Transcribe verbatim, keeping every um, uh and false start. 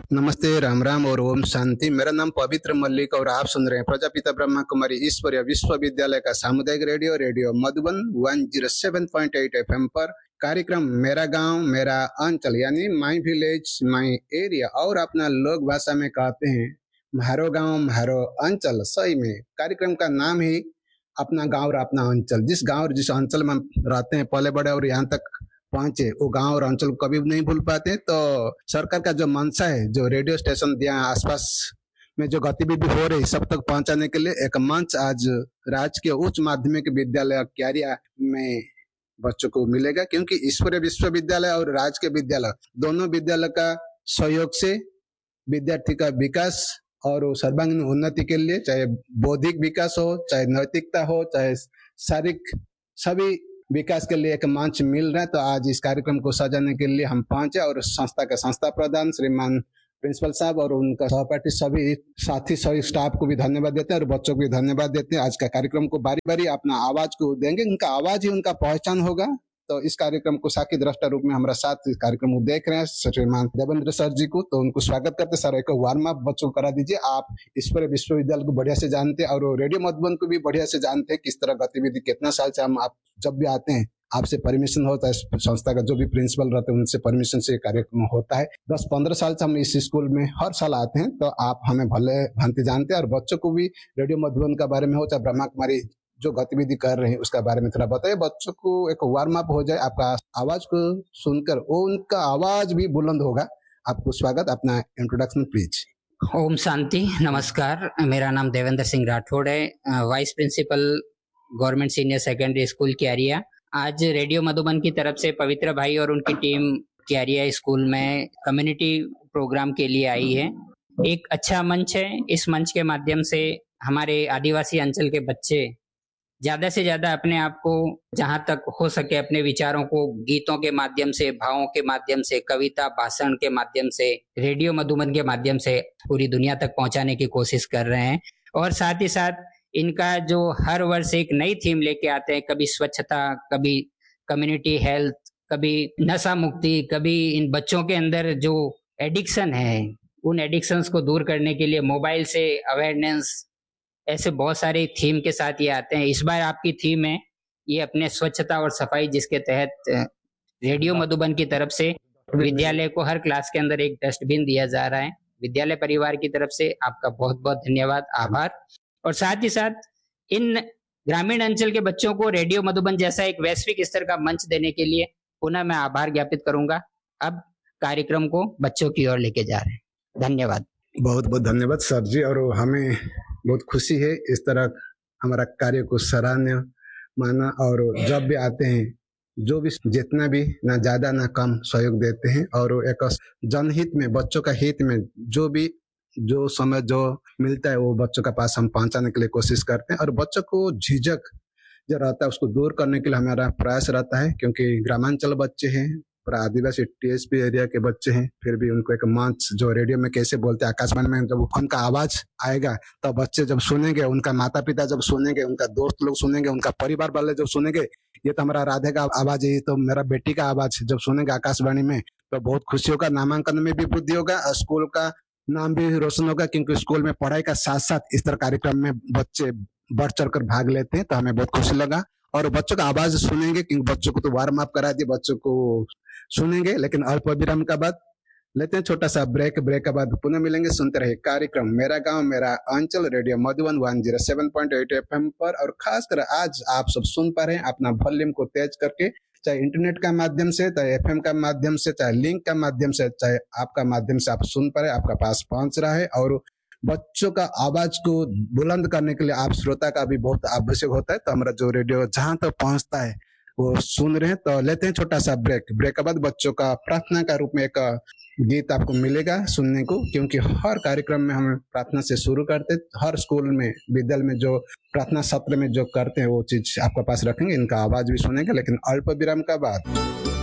नमस्ते, राम राम और ओम शांति। मेरा नाम पवित्र मल्लिक और आप सुन रहे हैं प्रजापिता ब्रह्मा कुमारी ईश्वरीय विश्वविद्यालय का सामुदायिक radio radio Madhuban one zero seven point eight F M पर कार्यक्रम मेरा गांव मेरा अंचल यानी माई विलेज माई एरिया और अपना लोक भाषा में कहते हैं म्हारो गांव म्हारो अंचल। सही में कार्यक्रम का नाम ही अपना गांव और अपना अंचल। जिस गांव और जिस अंचल में हम रहते हैं पले बड़े और यहाँ तक पहुंचे वो गांव और अंचल को कभी नहीं भूल पाते। तो सरकार का जो मंशा है, जो रेडियो स्टेशन यहाँ आसपास में जो गतिविधि हो रही सब तक पहुंचाने के लिए एक मंच आज राजकीय उच्च माध्यमिक विद्यालय क्यारिया में बच्चों को मिलेगा, क्योंकि ईश्वरीय विश्वविद्यालय और राजकीय विद्यालय दोनों विद्यालय का सहयोग से विद्यार्थी का विकास और सर्वांगीण उन्नति के लिए, चाहे बौद्धिक विकास हो, चाहे नैतिकता हो, चाहे शारीरिक सभी विकास के लिए एक मंच मिल रहा है। तो आज इस कार्यक्रम को सजाने के लिए हम पहुंचे और संस्था के संस्था प्रधान श्रीमान प्रिंसिपल साहब और उनका सहपाठी सभी साथी सभी स्टाफ को भी धन्यवाद देते हैं और बच्चों को भी धन्यवाद देते हैं। आज का कार्यक्रम को बारी बारी अपना आवाज को देंगे, उनका आवाज ही उनका पहचान होगा। तो इस कार्यक्रम को साक्षी दृष्टा रूप में हमारा साथ इस कार्यक्रम को देख रहे हैं श्रीमान देवेंद्र सर जी को, तो उनको स्वागत करते। सर एक वार्म अप बच्चों को करा दीजिए। आप ईश्वरीय विश्वविद्यालय को बढ़िया से जानते हैं और रेडियो मधुबन को भी बढ़िया से जानते हैं, किस तरह गतिविधि कितना साल से हम आप जब भी आते हैं आपसे परमिशन होता है, संस्था का जो भी प्रिंसिपल रहते हैं उनसे परमिशन से कार्यक्रम होता है। दस पंद्रह साल से हम इस स्कूल में हर साल आते हैं, तो आप हमें भले भांति जानते हैं और बच्चों को भी रेडियो मधुबन का बारे में हो चाहे ब्रह्मा कुमारी जो गतिविधि कर रहे हैं उसका बारे में थोड़ा बताइए। बच्चों को एक वार्म अप हो जाए, आपका आवाज को सुनकर वो उनका आवाज भी बुलंद होगा। आपको स्वागत, अपना इंट्रोडक्शन प्लीज। ओम शांति, नमस्कार। मेरा नाम देवेंद्र सिंह राठौड़ है, vice principal government senior secondary school क्यारिया। आज रेडियो मधुबन की तरफ से पवित्र भाई और उनकी टीम क्यारिया स्कूल में कम्युनिटी प्रोग्राम के लिए आई है। एक अच्छा मंच है। इस मंच के माध्यम से हमारे आदिवासी अंचल के बच्चे ज्यादा से ज्यादा अपने आप को जहां तक हो सके अपने विचारों को गीतों के माध्यम से, भावों के माध्यम से, कविता भाषण के माध्यम से, रेडियो मधुबन के माध्यम से पूरी दुनिया तक पहुंचाने की कोशिश कर रहे हैं। और साथ ही साथ इनका जो हर वर्ष एक नई थीम लेके आते हैं, कभी स्वच्छता, कभी कम्युनिटी हेल्थ, कभी नशा मुक्ति, कभी इन बच्चों के अंदर जो एडिक्शन है उन एडिक्शंस को दूर करने के लिए मोबाइल से अवेयरनेस, ऐसे बहुत सारे थीम के साथ ये आते हैं। इस बार आपकी थीम है ये अपने स्वच्छता और सफाई, जिसके तहत रेडियो मधुबन की तरफ से विद्यालय को हर क्लास के अंदर एक डस्टबिन दिया जा रहा है। विद्यालय परिवार की तरफ से आपका बहुत बहुत धन्यवाद, आभार। और साथ ही साथ इन ग्रामीण अंचल के बच्चों को रेडियो मधुबन जैसा एक वैश्विक स्तर का मंच देने के लिए पुनः मैं आभार ज्ञापित करूंगा। अब कार्यक्रम को बच्चों की ओर लेके जा रहे हैं। धन्यवाद। बहुत बहुत धन्यवाद सर जी, और हमें बहुत खुशी है इस तरह हमारा कार्य को सराहनीय माना। और जब भी आते हैं जो भी जितना भी ना ज्यादा ना कम सहयोग देते हैं और एक जनहित में, बच्चों का हित में जो भी जो समय जो मिलता है वो बच्चों के पास हम पहुंचाने के लिए कोशिश करते हैं। और बच्चों को झिझक जो रहता है उसको दूर करने के लिए हमारा प्रयास रहता है, क्योंकि ग्रामांचल बच्चे हैं, पर आदिवासी टीएसपी एरिया के बच्चे हैं, फिर भी उनको एक मंच जो रेडियो में कैसे बोलते हैं, आकाशवाणी में जब उनका आवाज आएगा तो बच्चे जब सुनेंगे, उनका माता पिता जब सुनेंगे, उनका दोस्त लोग सुनेंगे, उनका परिवार वाले जब सुनेंगे, ये तो हमारा राधे का आवाज है, ये तो मेरा बेटी का आवाज जब सुनेंगे आकाशवाणी में तो बहुत खुशी होगा। नामांकन में भी वृद्धि होगा, स्कूल का नाम भी रोशन होगा, क्योंकि स्कूल में पढ़ाई का साथ साथ इस तरह कार्यक्रम में बच्चे बढ़ चढ़ कर भाग लेते हैं, तो हमें बहुत खुशी लगा। और बच्चों का आवाज सुनेंगे, क्योंकि बच्चों को तो वार्म अप करा दिए, बच्चों को सुनेंगे, लेकिन अल्प विराम का बाद लेते हैं छोटा सा ब्रेक। ब्रेक के बाद पुनः मिलेंगे। सुनते रहे कार्यक्रम मेरा गांव मेरा अंचल radio Madhuban one zero seven point eight F M पर। और खासकर आज आप सब सुन पा रहे हैं अपना वॉल्यूम को तेज करके, चाहे इंटरनेट का माध्यम से, चाहे एफएम का माध्यम से, चाहे लिंक का माध्यम से, चाहे आपका माध्यम से आप सुन पा रहे, आपका पास पहुंच रहा है। और बच्चों का आवाज को बुलंद करने के लिए आप श्रोता का भी बहुत आवश्यक होता है, तो हमारा जो रेडियो जहां तक पहुंचता है वो सुन रहे हैं। तो लेते हैं छोटा सा ब्रेक। ब्रेक के बाद बच्चों का प्रार्थना का रूप में एक गीत आपको मिलेगा सुनने को, क्योंकि हर कार्यक्रम में हम प्रार्थना से शुरू करते, हर स्कूल में विद्यालय में जो प्रार्थना सत्र में जो करते हैं वो चीज आपके पास रखेंगे, इनका आवाज भी सुनेंगे, लेकिन अल्प विराम का बाद।